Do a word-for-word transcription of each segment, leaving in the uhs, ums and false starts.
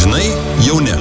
Žinai, jau ne.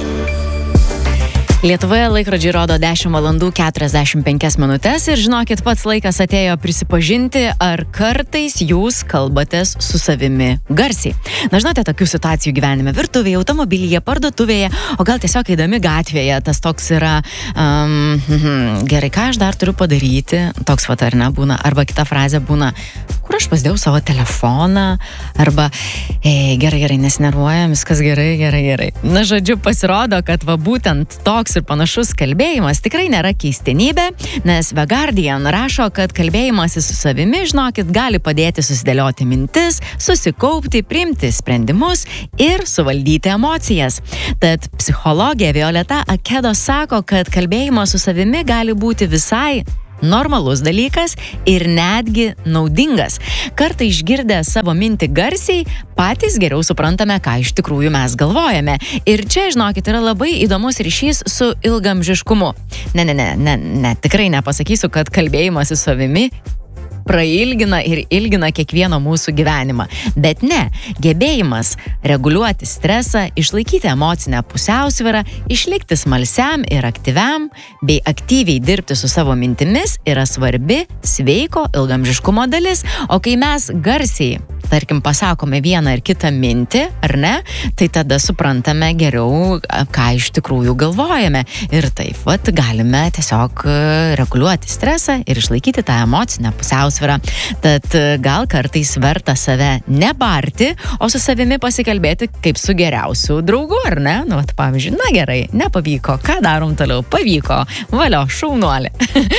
Lietuvoje laikrodžiai rodo dešimt valandų keturiasdešimt penkias minutės ir žinokit, pats laikas atėjo prisipažinti, ar kartais jūs kalbatės su savimi garsiai. Na, žinote, tokių situacijų gyvenime virtuvėje, automobilyje, parduotuvėje, o gal tiesiog eidami gatvėje, tas toks yra, um, gerai, ką aš dar turiu padaryti, toks vat ar ne būna, arba kita frazė būna, kur aš pasidėjau savo telefoną, arba, ei, gerai, gerai, nesinervuojam, viskas gerai, gerai, gerai. Na, žodžiu, pasirodo, kad va būtent toks ir panašus kalbėjimas tikrai nėra keistenybė, nes The Guardian rašo, kad kalbėjimasis su savimi, žinokit, gali padėti susidėlioti mintis, susikaupti, priimti sprendimus ir suvaldyti emocijas. Tad psichologė Violeta Akedo sako, kad kalbėjimas su savimi gali būti visai normalus dalykas ir netgi naudingas. Kartą išgirdę savo mintį garsiai, patys geriau suprantame, ką iš tikrųjų mes galvojame. Ir čia, žinokit, yra labai įdomus ryšys su ilgamžiškumu. Ne, ne, ne, ne, ne, tikrai nepasakysiu, kad kalbėjimas su savimi prailgina ir ilgina kiekvieno mūsų gyvenimą. Bet ne, gebėjimas reguliuoti stresą, išlaikyti emocinę pusiausvyrą, išlikti smalsiam ir aktyviam, bei aktyviai dirbti su savo mintimis yra svarbi sveiko ilgamžiškumo dalis. O kai mes garsiai, tarkim, pasakome vieną ar kitą mintį, ar ne, tai tada suprantame geriau, ką iš tikrųjų galvojame. Ir taip, vat, galime tiesiog reguliuoti stresą ir išlaikyti tą emocinę pusiausvyrą. Tad gal kartais verta save nebarti, o su savimi pasikalbėti kaip su geriausiu draugu, ar ne? Nu, vat, pavyzdžiui, na gerai, nepavyko, ką darom toliau? Pavyko, valio, šaunuolė.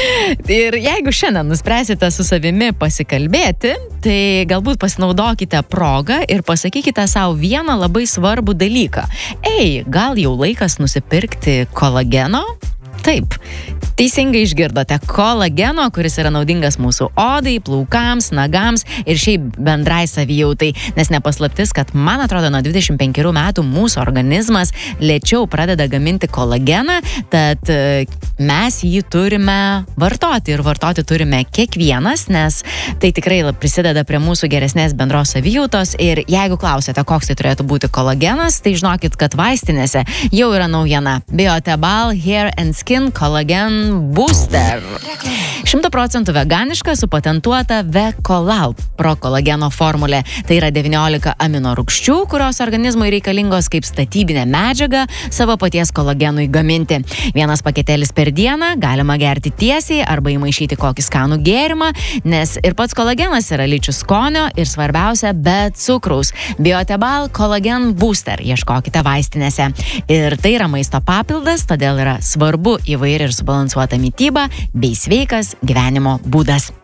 Ir jeigu šiandien nuspręsite su savimi pasikalbėti, tai galbūt pasinaudokite progą ir pasakykite savo vieną labai svarbų dalyką. Ei, gal jau laikas nusipirkti kolageno? Taip, teisingai išgirdote, kolageno, kuris yra naudingas mūsų odai, plaukams, nagams ir šiaip bendrai savijautai, nes nepaslaptis, kad man atrodo nuo dvidešimt penkerių metų mūsų organizmas lėčiau pradeda gaminti kolageną, tad mes jį turime vartoti ir vartoti turime kiekvienas, nes tai tikrai prisideda prie mūsų geresnės bendros savijautos. Ir jeigu klausėte, koks tai turėtų būti kolagenas, tai žinokit, kad vaistinėse jau yra naujiena. Biotebal Hair and Skin Collagen Booster. šimtu procentų veganiška, supatentuota V-Colal Pro kolageno formulė. Tai yra devyniolika amino rūgščių, kurios organizmui reikalingos kaip statybinė medžiaga savo paties kolagenui gaminti. Vienas paketėlis per dieną galima gerti tiesiai arba įmaišyti kokį skanų gėrimą, nes ir pats kolagenas yra lyčių skonio ir svarbiausia be cukraus. Biotebal Collagen Booster ieškokite vaistinėse. Ir tai yra maisto papildas, todėl yra svarbu įvairi ir subalansuota mityba bei sveikas gyvenimo būdas.